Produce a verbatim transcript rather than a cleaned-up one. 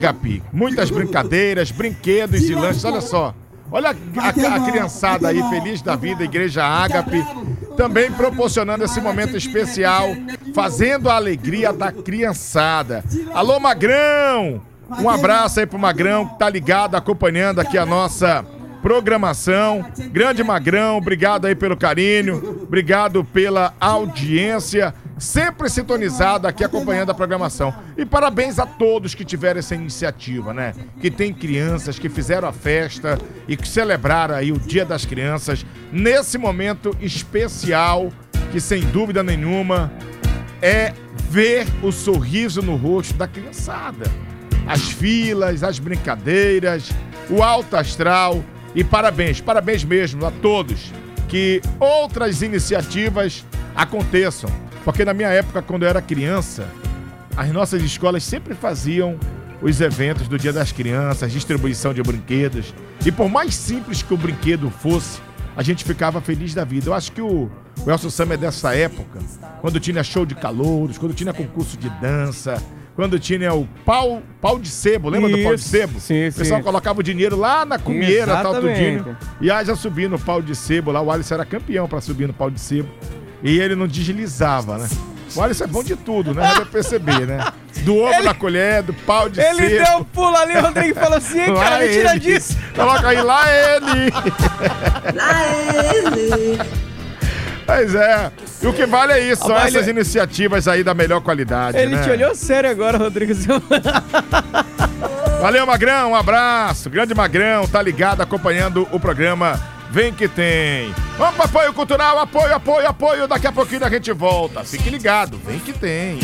Agape. Muitas brincadeiras, brinquedos e lanches, olha só. Olha a, a, a criançada aí, feliz da vida, Igreja Agape, também proporcionando esse momento especial, fazendo a alegria da criançada. Alô, Magrão! Um abraço aí pro Magrão, que tá ligado, acompanhando aqui a nossa programação. Grande Magrão, obrigado aí pelo carinho, obrigado pela audiência, sempre sintonizado aqui acompanhando a programação. E parabéns a todos que tiveram essa iniciativa, né? Que tem crianças que fizeram a festa e que celebraram aí o Dia das Crianças nesse momento especial, que sem dúvida nenhuma é ver o sorriso no rosto da criançada. As filas, as brincadeiras, o alto astral. E parabéns, parabéns mesmo a todos, que outras iniciativas aconteçam. Porque na minha época, quando eu era criança, as nossas escolas sempre faziam os eventos do Dia das Crianças, distribuição de brinquedos. E por mais simples que o brinquedo fosse, a gente ficava feliz da vida. Eu acho que o, o Elcio Sama é dessa época, quando tinha show de calouros, quando tinha concurso de dança, quando tinha o pau, pau de sebo, lembra Isso, do pau de sebo? Sim, o pessoal sim. colocava o dinheiro lá na cumieira, tal, Exatamente. tudinho. E aí já subia no pau de sebo lá, o Alisson era campeão pra subir no pau de sebo. E ele não deslizava, né? O Alisson é bom de tudo, né? Deve perceber, né? Do ovo ele... na colher, do pau de ele sebo. Ele deu um pulo ali, o Rodrigo falou assim, lá cara, me ele. tira disso. Coloca aí, lá ele. Lá ele. Pois é. E o que vale é isso, são Ah, essas ele... iniciativas aí da melhor qualidade, Ele né? te olhou sério agora, Rodrigo. Valeu, Magrão, um abraço. Grande Magrão, tá ligado, acompanhando o programa Vem Que Tem. Vamos pro apoio cultural, apoio, apoio, apoio. Daqui a pouquinho a gente volta. Fique ligado, vem que tem.